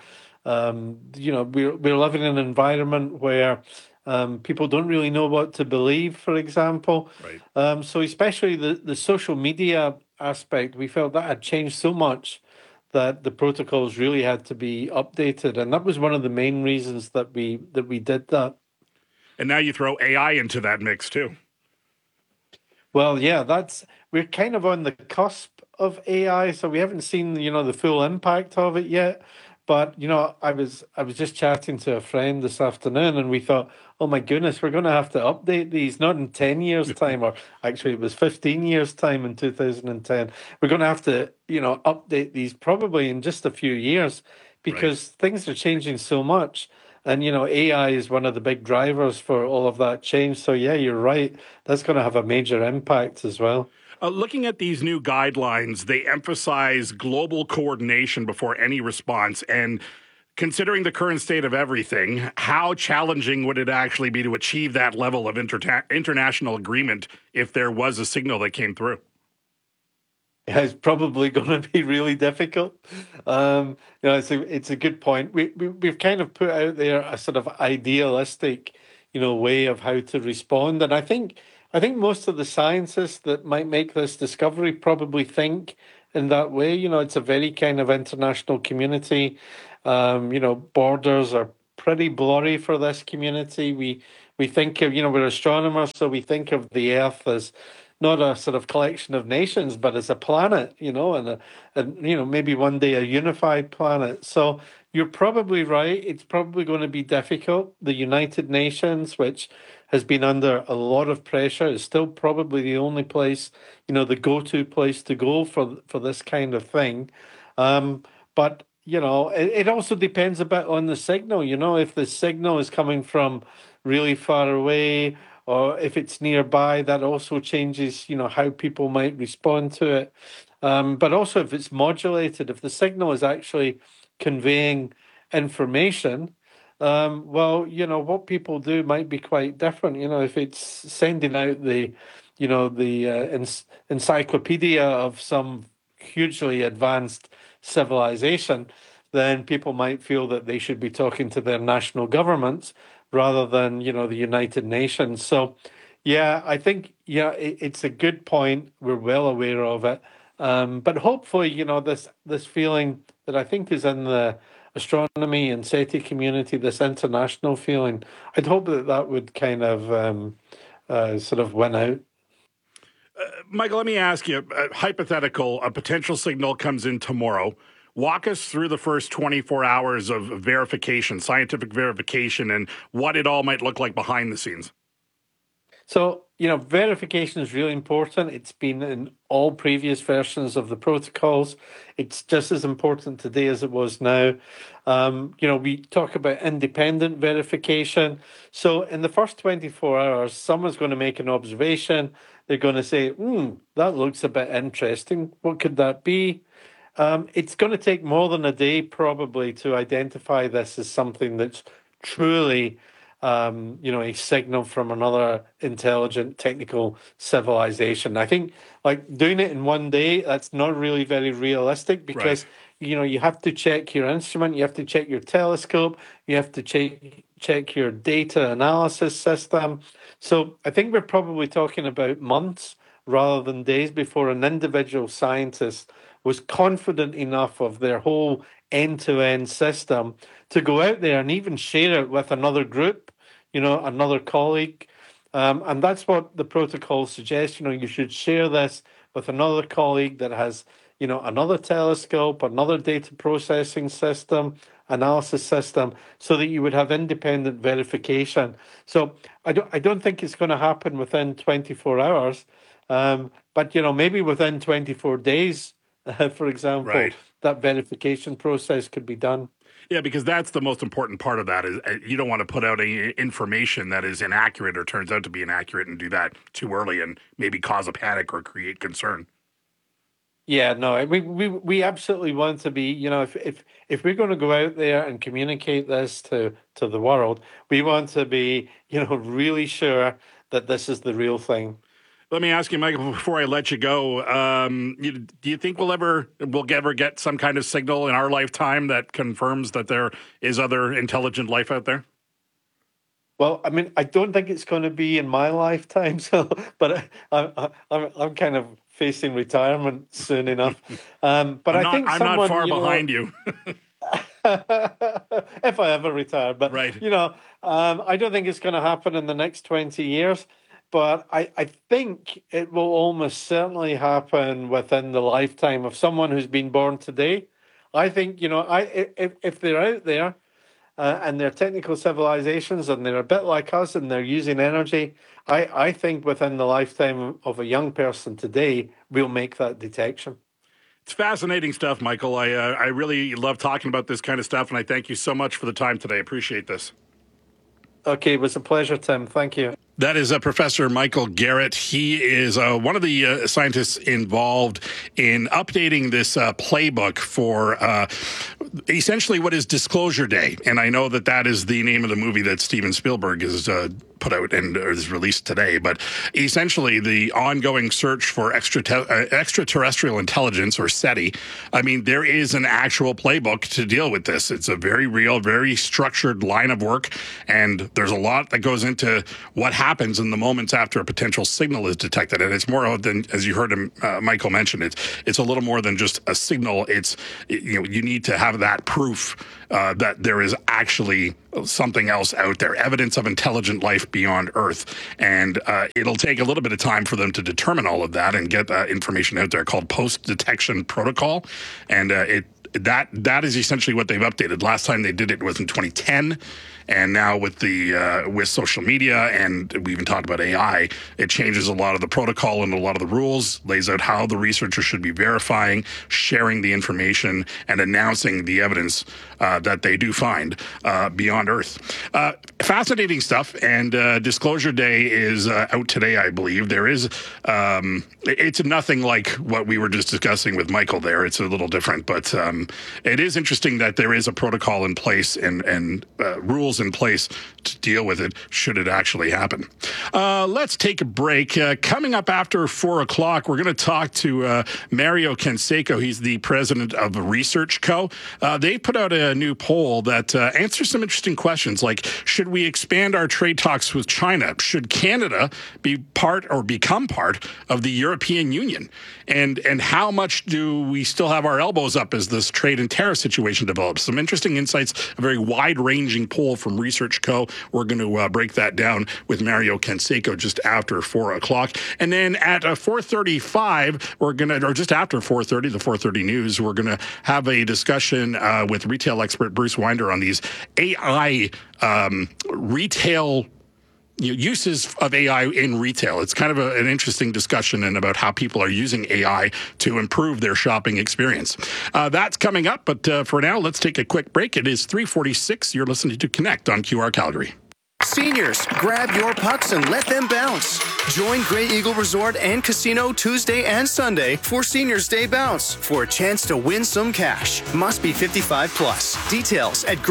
we're living in an environment where people don't really know what to believe, for example. Right. So especially the social media aspect, we felt that had changed so much that the protocols really had to be updated, and that was one of the main reasons that we did that. And now you throw AI into that mix too. Well, yeah, we're kind of on the cusp of AI, so we haven't seen the full impact of it yet. But I was just chatting to a friend this afternoon, and we thought, oh my goodness, we're going to have to update these, not in 10 years' time, or actually it was 15 years' time in 2010. We're going to have to, update these probably in just a few years, because things are changing so much. And, AI is one of the big drivers for all of that change. So, yeah, you're right. That's going to have a major impact as well. Looking at these new guidelines, they emphasize global coordination before any response. And considering the current state of everything, how challenging would it actually be to achieve that level of international agreement if there was a signal that came through? is probably going to be really difficult. It's a good point. We've kind of put out there a sort of idealistic, way of how to respond, and I think most of the scientists that might make this discovery probably think in that way. It's a very kind of international community. Borders are pretty blurry for this community. We think of, we're astronomers, so we think of the Earth as not a sort of collection of nations, but as a planet, and maybe one day a unified planet. So you're probably right. It's probably going to be difficult. The United Nations, which has been under a lot of pressure, is still probably the only place, the go-to place to go for this kind of thing. But it also depends a bit on the signal. If the signal is coming from really far away, or if it's nearby, that also changes, how people might respond to it. But also if it's modulated, if the signal is actually conveying information, what people do might be quite different. If it's sending out the encyclopedia of some hugely advanced civilization, then people might feel that they should be talking to their national governments rather than, the United Nations. So, I think, it's a good point. We're well aware of it. But hopefully, this feeling that I think is in the astronomy and SETI community, this international feeling, I'd hope that would kind of sort of win out. Michael, let me ask you, hypothetical, a potential signal comes in tomorrow. Walk us through the first 24 hours of verification, scientific verification, and what it all might look like behind the scenes. So, verification is really important. It's been in all previous versions of the protocols. It's just as important today as it was now. We talk about independent verification. So in the first 24 hours, someone's going to make an observation. They're going to say, that looks a bit interesting. What could that be? It's going to take more than a day probably to identify this as something that's truly a signal from another intelligent technical civilization. I think doing it in one day, that's not really very realistic because, you have to check your instrument, you have to check your telescope, you have to check your data analysis system. So I think we're probably talking about months rather than days before an individual scientist was confident enough of their whole end-to-end system to go out there and even share it with another group, another colleague. And that's what the protocol suggests. You should share this with another colleague that has, another telescope, another data processing system, analysis system, so that you would have independent verification. So I don't think it's going to happen within 24 hours, but, maybe within 24 days, for example, that verification process could be done. Yeah, because that's the most important part of that is you don't want to put out any information that is inaccurate or turns out to be inaccurate and do that too early and maybe cause a panic or create concern. Yeah, no, we absolutely want to be, if we're going to go out there and communicate this to the world, we want to be, really sure that this is the real thing. Let me ask you, Michael, before I let you go, do you think we'll ever get some kind of signal in our lifetime that confirms that there is other intelligent life out there? Well, I mean, I don't think it's going to be in my lifetime, but I'm kind of facing retirement soon enough. But I think I'm not far behind you. If I ever retire, but I don't think it's going to happen in the next 20 years. But I think it will almost certainly happen within the lifetime of someone who's been born today. I think, if they're out there and they're technical civilizations and they're a bit like us and they're using energy, I think within the lifetime of a young person today, we'll make that detection. It's fascinating stuff, Michael. I really love talking about this kind of stuff, and I thank you so much for the time today. I appreciate this. Okay, it was a pleasure, Tim. Thank you. That is Professor Michael Garrett. He is one of the scientists involved in updating this playbook for essentially what is Disclosure Day. And I know that is the name of the movie that Steven Spielberg is put out and is released today. But essentially, the ongoing search for extraterrestrial intelligence, or SETI, I mean, there is an actual playbook to deal with this. It's a very real, very structured line of work, and there's a lot that goes into what happens in the moments after a potential signal is detected. And it's more than, as you heard him, Michael mention, it's a little more than just a signal. It's, you need to have that proof that there is actually something else out there, evidence of intelligent life beyond Earth. And it'll take a little bit of time for them to determine all of that and get information out there, called post-detection protocol. And that is essentially what they've updated. Last time they did it was in 2010. And now with with social media, and we even talked about AI, it changes a lot of the protocol and a lot of the rules, lays out how the researcher should be verifying, sharing the information, and announcing the evidence that they do find beyond Earth. Fascinating stuff, and Disclosure Day is out today, I believe. There is, it's nothing like what we were just discussing with Michael there. It's a little different, but it is interesting that there is a protocol in place and rules in place to deal with it should it actually happen. Let's take a break. Coming up after 4 o'clock, we're going to talk to Mario Canseco. He's the president of Research Co. They put out a new poll that answers some interesting questions, like, should we expand our trade talks with China? Should Canada be part or become part of the European Union? And how much do we still have our elbows up as this trade and tariff situation develops? Some interesting insights, a very wide-ranging poll from Research Co. We're going to break that down with Mario Canseco just after 4 o'clock. And then at 4:35, we're going to, or just after 4:30, the 4:30 news, we're going to have a discussion with retail expert Bruce Winder on these AI retail uses of AI in retail. It's kind of an interesting discussion and about how people are using AI to improve their shopping experience. That's coming up, but for now, let's take a quick break. It is 3:46. You're listening to Connect on QR Calgary. Seniors, grab your pucks and let them bounce. Join Grey Eagle Resort and Casino Tuesday and Sunday for Seniors Day Bounce for a chance to win some cash. Must be 55 plus. Details at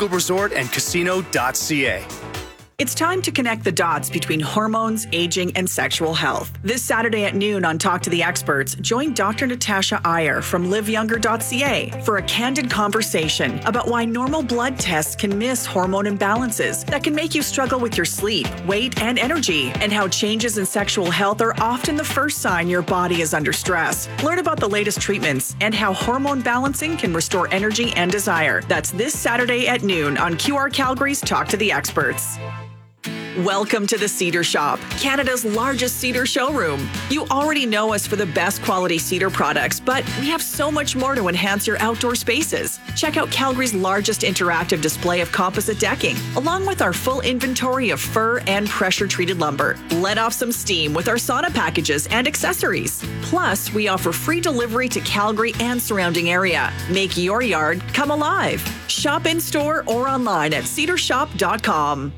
greyeagleresortandcasino.ca. It's time to connect the dots between hormones, aging, and sexual health. This Saturday at noon on Talk to the Experts, join Dr. Natasha Iyer from liveyounger.ca for a candid conversation about why normal blood tests can miss hormone imbalances that can make you struggle with your sleep, weight, and energy, and how changes in sexual health are often the first sign your body is under stress. Learn about the latest treatments and how hormone balancing can restore energy and desire. That's this Saturday at noon on QR Calgary's Talk to the Experts. Welcome to the Cedar Shop, Canada's largest cedar showroom. You already know us for the best quality cedar products, but we have so much more to enhance your outdoor spaces. Check out Calgary's largest interactive display of composite decking, along with our full inventory of fir and pressure-treated lumber. Let off some steam with our sauna packages and accessories. Plus, we offer free delivery to Calgary and surrounding area. Make your yard come alive. Shop in-store or online at cedarshop.com.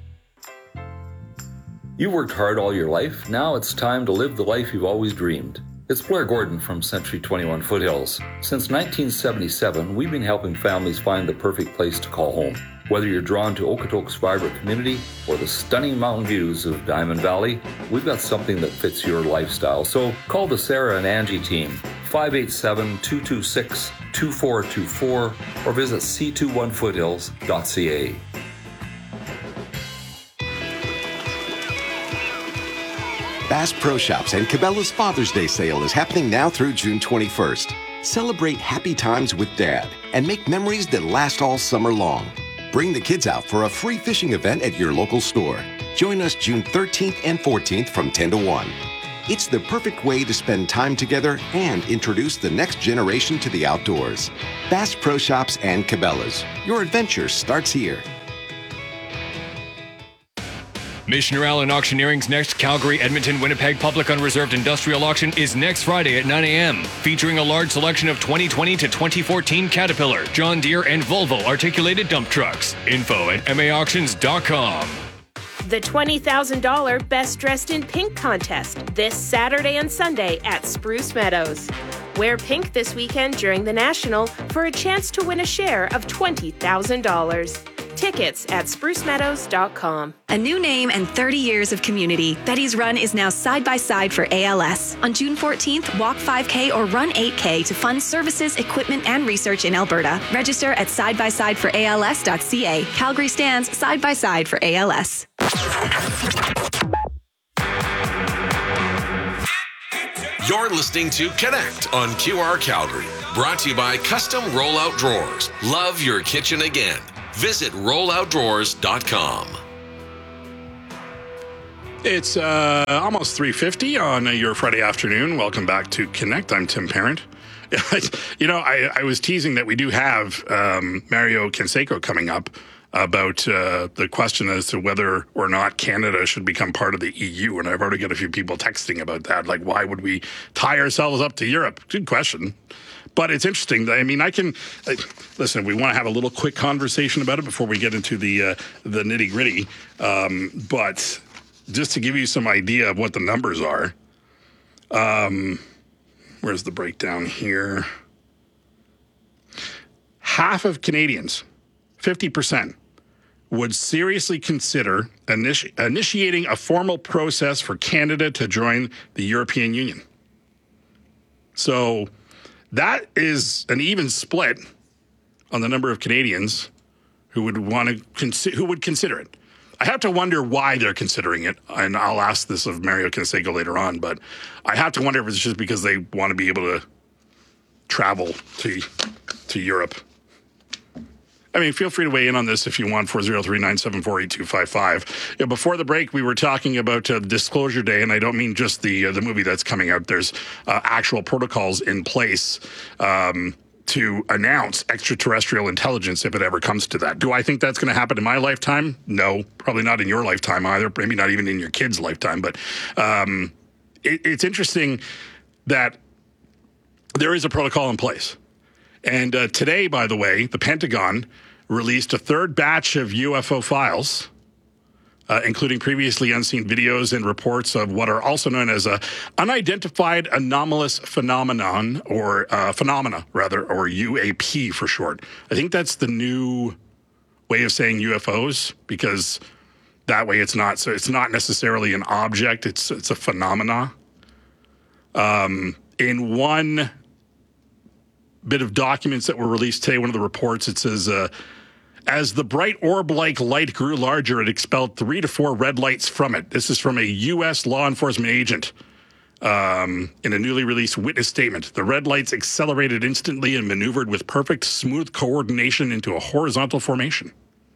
You worked hard all your life. Now it's time to live the life you've always dreamed. It's Blair Gordon from Century 21 Foothills. Since 1977, we've been helping families find the perfect place to call home. Whether you're drawn to Okotoks' vibrant community or the stunning mountain views of Diamond Valley, we've got something that fits your lifestyle. So call the Sarah and Angie team, 587-226-2424, or visit c21foothills.ca. Bass Pro Shops and Cabela's Father's Day sale is happening now through June 21st. Celebrate happy times with Dad and make memories that last all summer long. Bring the kids out for a free fishing event at your local store. Join us June 13th and 14th from 10 to 1. It's the perfect way to spend time together and introduce the next generation to the outdoors. Bass Pro Shops and Cabela's. Your adventure starts here. Missioner Allen Auctioneering's next Calgary, Edmonton, Winnipeg Public Unreserved Industrial Auction is next Friday at 9 a.m., featuring a large selection of 2020 to 2014 Caterpillar, John Deere, and Volvo articulated dump trucks. Info at maauctions.com. The $20,000 Best Dressed in Pink contest this Saturday and Sunday at Spruce Meadows. Wear pink this weekend during the National for a chance to win a share of $20,000. Tickets at sprucemeadows.com. A new name and 30 years of community. Betty's Run is now side by side for ALS. On June 14th, walk 5K or run 8K to fund services, equipment, and research in Alberta. Register at sidebysideforals.ca. Calgary stands side by side for ALS. You're listening to Connect on QR Calgary. Brought to you by Custom Rollout Drawers. Love your kitchen again. Visit rolloutdrawers.com. It's almost 3:50 on your Friday afternoon. Welcome back to Connect. I'm Tim Parent. You know, I was teasing that we do have Mario Canseco coming up about the question as to whether or not Canada should become part of the EU. And I've already got a few people texting about that. Like, why would we tie ourselves up to Europe? Good question. But it's interesting. I mean, listen, we want to have a little quick conversation about it before we get into the nitty gritty. But just to give you some idea of what the numbers are, where's the breakdown here? Half of Canadians, 50%, would seriously consider initiating a formal process for Canada to join the European Union. So that is an even split on the number of Canadians who would who would consider it. I have to wonder why they're considering it, and I'll ask this of Mario Canseco later on, but I have to wonder if it's just because they want to be able to travel to Europe. I mean, feel free to weigh in on this if you want, 403-974-8255. Before the break, we were talking about Disclosure Day, and I don't mean just the movie that's coming out. There's actual protocols in place to announce extraterrestrial intelligence if it ever comes to that. Do I think that's going to happen in my lifetime? No, probably not in your lifetime either, maybe not even in your kid's lifetime. But it's interesting that there is a protocol in place. And today, by the way, the Pentagon released a third batch of UFO files, including previously unseen videos and reports of what are also known as unidentified anomalous phenomenon, or phenomena, rather, or UAP for short. I think that's the new way of saying UFOs, because that way it's not necessarily an object, it's a phenomena. In one bit of documents that were released today, one of the reports, it says, as the bright orb-like light grew larger, it expelled 3 to 4 red lights from it. This is from a U.S. law enforcement agent in a newly released witness statement. The red lights accelerated instantly and maneuvered with perfect, smooth coordination into a horizontal formation.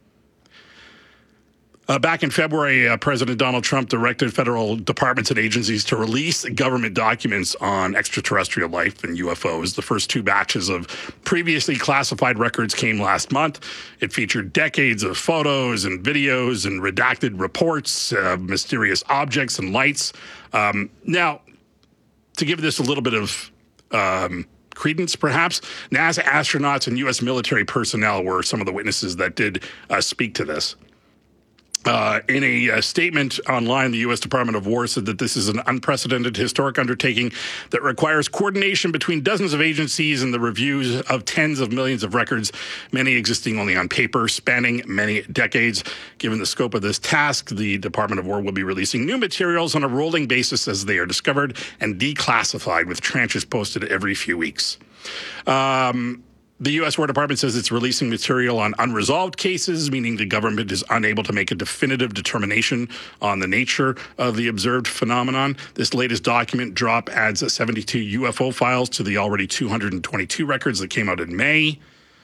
Back in February, President Donald Trump directed federal departments and agencies to release government documents on extraterrestrial life and UFOs. The first 2 batches of previously classified records came last month. It featured decades of photos and videos and redacted reports of mysterious objects and lights. Now, to give this a little bit of credence, perhaps, NASA astronauts and U.S. military personnel were some of the witnesses that did speak to this. In a statement online, the U.S. Department of War said that this is an unprecedented historic undertaking that requires coordination between dozens of agencies and the reviews of tens of millions of records, many existing only on paper, spanning many decades. Given the scope of this task, the Department of War will be releasing new materials on a rolling basis as they are discovered and declassified, with tranches posted every few weeks. The U.S. War Department says it's releasing material on unresolved cases, meaning the government is unable to make a definitive determination on the nature of the observed phenomenon. This latest document drop adds 72 UFO files to the already 222 records that came out in May.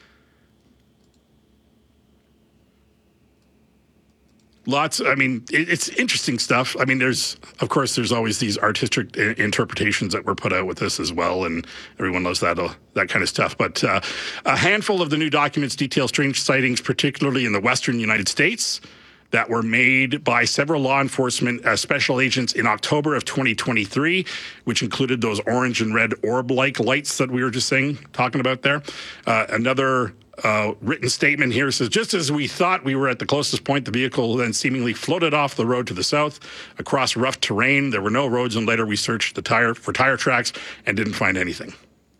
It's interesting stuff. I mean, there's always these artistic interpretations that were put out with this as well, and everyone loves that kind of stuff. But a handful of the new documents detail strange sightings, particularly in the western United States, that were made by several law enforcement special agents in October of 2023, which included those orange and red orb-like lights that we were just talking about there. Another written statement here says, just as we thought we were at the closest point, the vehicle then seemingly floated off the road to the south across rough terrain. There were no roads, and later we searched for tire tracks and didn't find anything.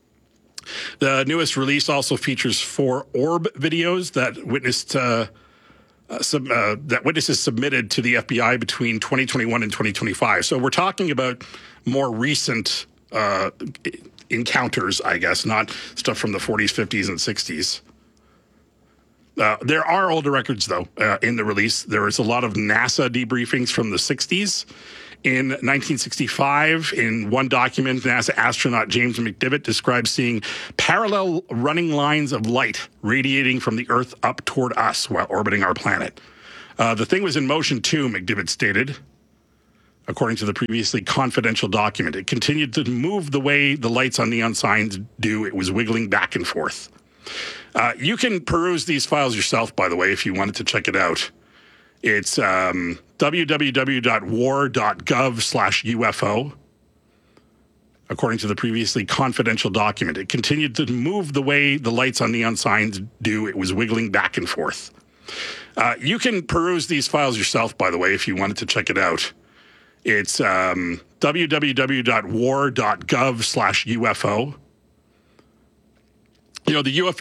The newest release also features 4 orb videos that witnessed that witnesses submitted to the FBI between 2021 and 2025. So we're talking about more recent encounters, I guess, not stuff from the 40s, 50s, and 60s. There are older records, though, in the release. There is a lot of NASA debriefings from the 60s. In 1965, in one document, NASA astronaut James McDivitt describes seeing parallel running lines of light radiating from the Earth up toward us while orbiting our planet. The thing was in motion too, McDivitt stated, according to the previously confidential document. It continued to move the way the lights on neon signs do. It was wiggling back and forth. You can peruse these files yourself, by the way, if you wanted to check it out. It's www.war.gov/UFO. According to the previously confidential document, it continued to move the way the lights on neon signs do. It was wiggling back and forth. You can peruse these files yourself, by the way, if you wanted to check it out. It's www.war.gov/UFO. You know, the UFO